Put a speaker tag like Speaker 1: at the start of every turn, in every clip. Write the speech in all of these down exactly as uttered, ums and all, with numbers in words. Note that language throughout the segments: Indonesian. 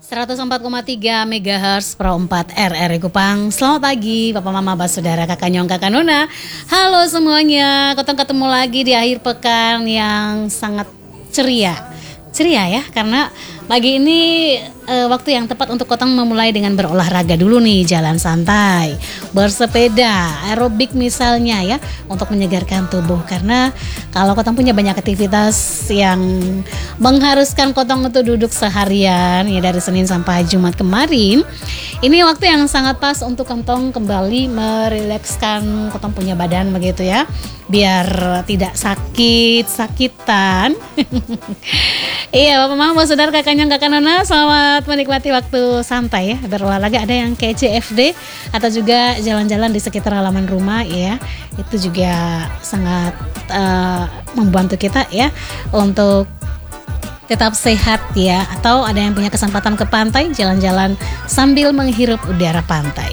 Speaker 1: seratus empat koma tiga megahertz Pro empat R R I Kupang. Selamat pagi Bapak Mama Basudara Kakak Nyong Kakak Nona. Halo semuanya, ketemu ketemu lagi di akhir pekan yang sangat ceria. Ceria ya, karena pagi ini e, waktu yang tepat untuk Kotong memulai dengan berolahraga dulu nih, jalan santai, bersepeda, aerobik misalnya ya, untuk menyegarkan tubuh. Karena kalau Kotong punya banyak aktivitas yang mengharuskan Kotong untuk duduk seharian ya dari Senin sampai Jumat kemarin, ini waktu yang sangat pas untuk Kotong kembali merilekskan Kotong punya badan begitu ya, biar tidak sakit-sakitan. Iya, Bapak Mama, Saudara, Kakak Nyong, Kakak Nona, selamat menikmati waktu santai ya, berolahraga. Ada yang kayak C F D atau juga jalan-jalan di sekitar halaman rumah ya. Itu juga sangat uh, membantu kita ya untuk tetap sehat ya. Atau ada yang punya kesempatan ke pantai, jalan-jalan sambil menghirup udara pantai.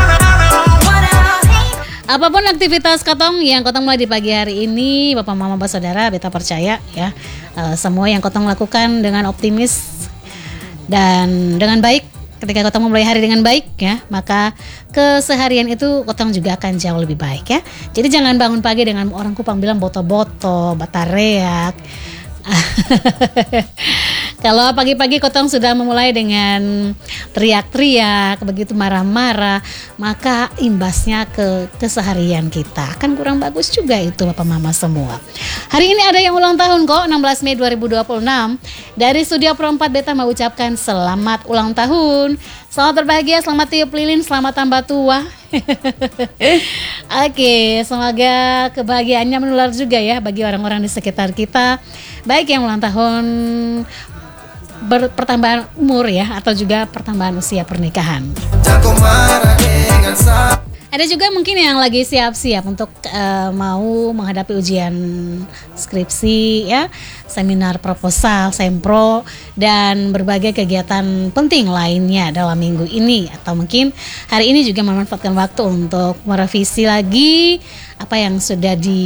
Speaker 1: Apapun aktivitas Kotong yang Kotong mulai di pagi hari ini, Bapak Mama Saudara, beta percaya ya, uh, semua yang Kotong lakukan dengan optimis dan dengan baik. Ketika Kotong memulai hari dengan baik ya, maka keseharian itu Kotong juga akan jauh lebih baik ya. Jadi jangan bangun pagi dengan orang Kupang bilang boto-boto, batareak. Kalau pagi-pagi Kotong sudah memulai dengan teriak-teriak, begitu marah-marah, maka imbasnya ke keseharian kita akan kurang bagus juga itu Bapak Mama semua. Hari ini ada yang ulang tahun kok, enam belas Mei dua ribu dua puluh enam. Dari Studio Pro empat Beta mau ucapkan selamat ulang tahun. Selamat berbahagia, selamat tiup lilin, selamat tambah tua. Oke, semoga kebahagiaannya menular juga ya bagi orang-orang di sekitar kita, baik yang ulang tahun pertambahan umur ya, atau juga pertambahan usia pernikahan. Ada juga mungkin yang lagi siap-siap untuk uh, mau menghadapi ujian skripsi ya, seminar proposal, sempro, dan berbagai kegiatan penting lainnya dalam minggu ini. Atau mungkin hari ini juga memanfaatkan waktu untuk merevisi lagi apa yang sudah di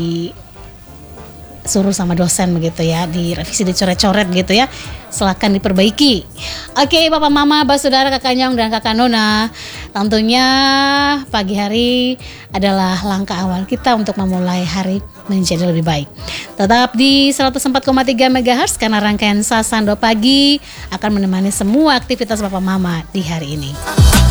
Speaker 1: suruh sama dosen begitu ya, direvisi, dicoret-coret gitu ya, silakan diperbaiki. Oke Bapak Mama, Basudara, Kakak Nyong dan Kakak Nona, tentunya pagi hari adalah langkah awal kita untuk memulai hari menjadi lebih baik. Tetap di seratus empat koma tiga megahertz karena rangkaian Sasando Pagi akan menemani semua aktivitas Bapak Mama di hari ini.